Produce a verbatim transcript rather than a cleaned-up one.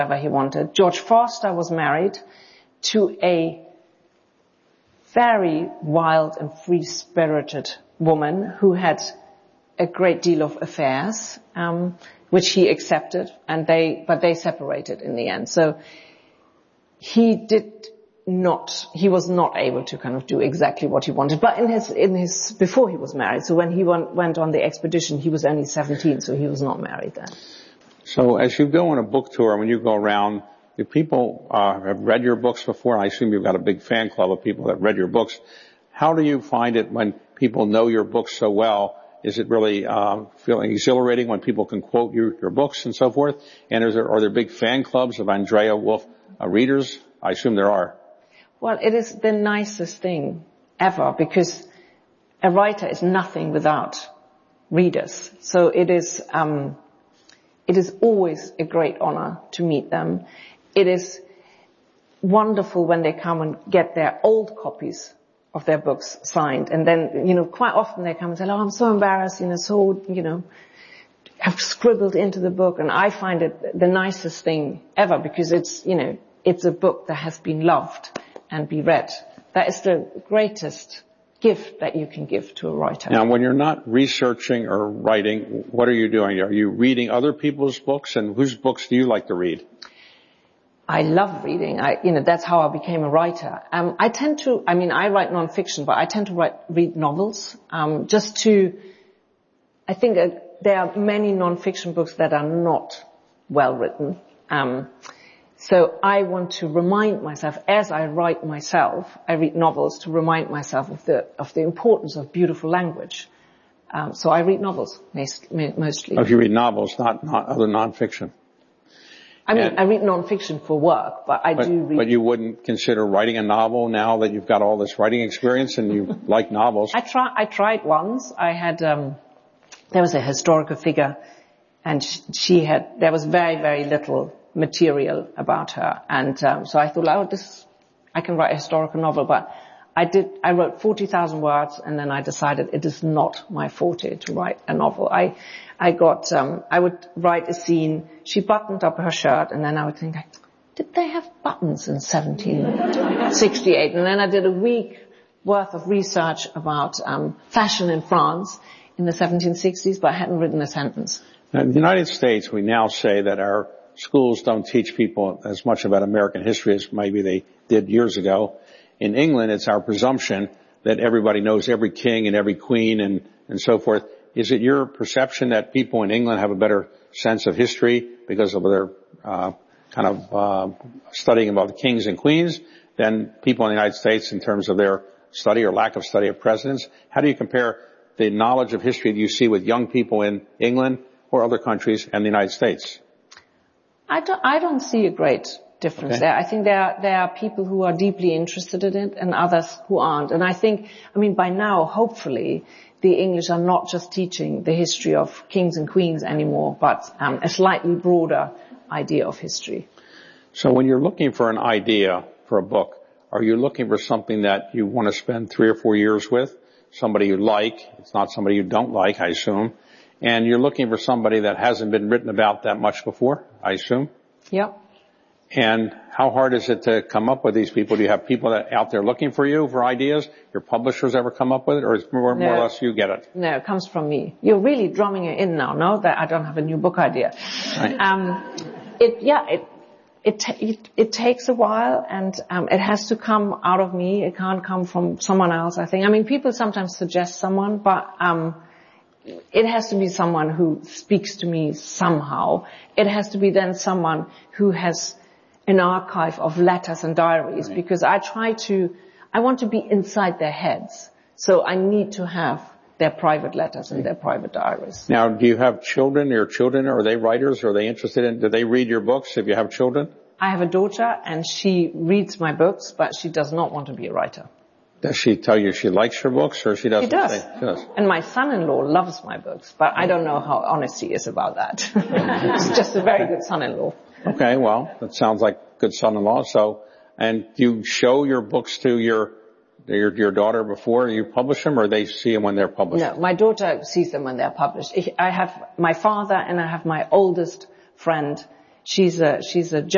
whatever he wanted. George Forster was married to a very wild and free-spirited woman who had a great deal of affairs, um, which he accepted, and they, but they separated in the end. So he did not, he was not able to kind of do exactly what he wanted. But in his, in his, before he was married, so when he went, went on the expedition, he was only seventeen, so he was not married then. So as you go on a book tour, when you go around, do people uh, have read your books before? I assume you've got a big fan club of people that read your books. How do you find it when people know your books so well? Is it really uh, feeling exhilarating when people can quote your, your books and so forth? And is there, are there big fan clubs of Andrea Wulf uh, readers? I assume there are. Well, it is the nicest thing ever, because a writer is nothing without readers. So it is, um, it is always a great honor to meet them. It is wonderful when they come and get their old copies of their books signed. And then, you know, quite often they come and say, oh, I'm so embarrassed, you know, so, you know, I've scribbled into the book. And I find it the nicest thing ever, because it's, you know, it's a book that has been loved and be read. That is the greatest gift that you can give to a writer. Now, when you're not researching or writing, what are you doing? Are you reading other people's books? And whose books do you like to read? I love reading. I, you know, that's how I became a writer. Um, I tend to, I mean, I write nonfiction, but I tend to write, read novels, um, just to, I think uh, there are many nonfiction books that are not well written. Um, so I want to remind myself, as I write myself, I read novels to remind myself of the, of the importance of beautiful language. Um, so I read novels, mostly. Oh, if you read novels, not, not other nonfiction. I mean, and, I read nonfiction for work, but I but, do read... But you wouldn't consider writing a novel now that you've got all this writing experience and you like novels? I, try, I tried once. I had... Um, there was a historical figure, and she had... There was very, very little material about her. And um, so I thought, oh, this... I can write a historical novel, but I did... I wrote forty thousand words, and then I decided it is not my forte to write a novel. I... I got, um, I would write a scene, she buttoned up her shirt, and then I would think, did they have buttons in seventeen sixty-eight? And then I did a week worth of research about, um, fashion in France in the seventeen sixties, but I hadn't written a sentence. Now, in the United States, we now say that our schools don't teach people as much about American history as maybe they did years ago. In England, it's our presumption that everybody knows every king and every queen and, and so forth. Is it your perception that people in England have a better sense of history because of their uh, kind of uh, studying about the kings and queens than people in the United States in terms of their study or lack of study of presidents? How do you compare the knowledge of history that you see with young people in England or other countries and the United States? I don't, I don't see a great difference okay. there. I think there are, there are people who are deeply interested in it and others who aren't. And I think, I mean, by now, hopefully, the English are not just teaching the history of kings and queens anymore, but um, a slightly broader idea of history. So when you're looking for an idea for a book, are you looking for something that you want to spend three or four years with? Somebody you like. It's not somebody you don't like, I assume. And you're looking for somebody that hasn't been written about that much before, I assume? Yep. And how hard is it to come up with these people? Do you have people that out there looking for you for ideas? Your publishers ever come up with it, or is it more, no. more or less you get it? No, it comes from me. You're really drumming it in now, no? That I don't have a new book idea. Right. Um, it, yeah, it, it, it, it takes a while, and um, it has to come out of me. It can't come from someone else, I think. I mean, people sometimes suggest someone, but um, it has to be someone who speaks to me somehow. It has to be then someone who has an archive of letters and diaries, right. because I try to, I want to be inside their heads. So I need to have their private letters and their private diaries. Now, do you have children? Your children, are they writers? Are they interested in, do they read your books if you have children? I have a daughter, and she reads my books, but she does not want to be a writer. Does she tell you she likes your books, or she doesn't? She does. Say, she does. And my son-in-law loves my books, but I don't know how honest he is about that. He's just a very good son-in-law. Okay, well, that sounds like good son-in-law. So, and do you show your books to your, your, your daughter before you publish them, or they see them when they're published? No, my daughter sees them when they're published. I have my father, and I have my oldest friend. She's a, she's a